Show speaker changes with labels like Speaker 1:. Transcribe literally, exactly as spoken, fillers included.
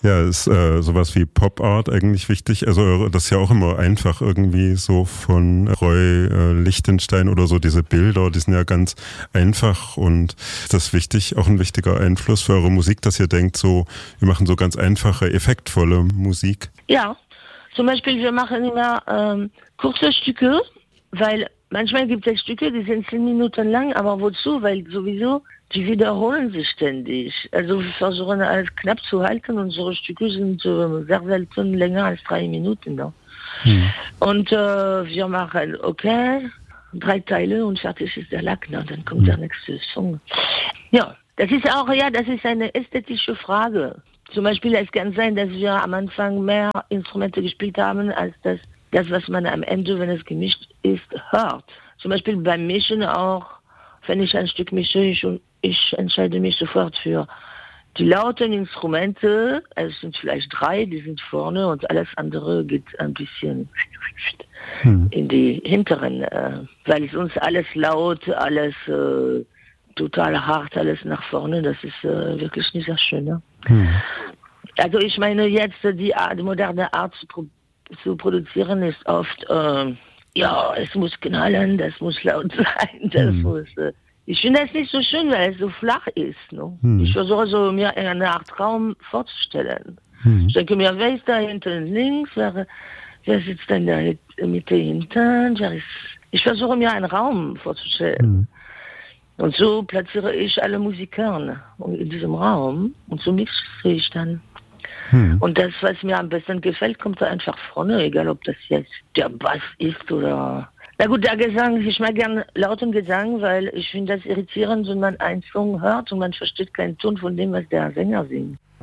Speaker 1: Ja, ist äh, sowas wie Pop-Art eigentlich wichtig? Also das ist ja auch immer einfach irgendwie so von Roy äh, Lichtenstein oder so, diese Bilder, die sind ja ganz einfach und ist das wichtig, auch ein wichtiger Einfluss für eure Musik, dass ihr denkt, so, wir machen so ganz einfache, effektvolle Musik?
Speaker 2: Ja, zum Beispiel wir machen immer ähm, kurze Stücke, weil manchmal gibt es Stücke, die sind zehn Minuten lang, aber wozu? Weil sowieso die wiederholen sich ständig. Also wir versuchen alles knapp zu halten. Unsere Stücke sind äh, sehr selten länger als drei Minuten. Ne? Hm. Und äh, wir machen, okay, drei Teile und fertig ist der Lack. Ne? Dann kommt hm. der nächste Song. Ja, das ist auch, ja, das ist eine ästhetische Frage. Zum Beispiel, es kann sein, dass wir am Anfang mehr Instrumente gespielt haben, als das, das was man am Ende, wenn es gemischt ist, hört. Zum Beispiel beim Mischen auch, wenn ich ein Stück mische, ich, ich entscheide mich sofort für die lauten Instrumente. Es sind vielleicht drei, die sind vorne und alles andere geht ein bisschen hm. in die hinteren, äh, weil sonst alles laut, alles äh, total hart, alles nach vorne, das ist äh, wirklich nicht sehr schön. Ne? Hm. Also ich meine jetzt, die, Art, die moderne Art zu, pro, zu produzieren ist oft... Äh, ja, es muss knallen, das muss laut sein, das hm. muss... Äh, ich finde das nicht so schön, weil es so flach ist. Ne? Hm. Ich versuche so, mir eine Art Raum vorzustellen. Hm. Ich denke mir, wer ist da hinten links, wer, wer sitzt denn da in der Mitte hinten? Ich versuche mir einen Raum vorzustellen. Hm. Und so platziere ich alle Musiker in diesem Raum und so mixe ich dann. Hm. Und das, was mir am besten gefällt, kommt da einfach vorne, egal ob das jetzt der Bass ist oder... Na gut, der Gesang, ich mag gerne lauten Gesang, weil ich finde das irritierend, wenn man einen Song hört und man versteht keinen Ton von dem, was der Sänger singt.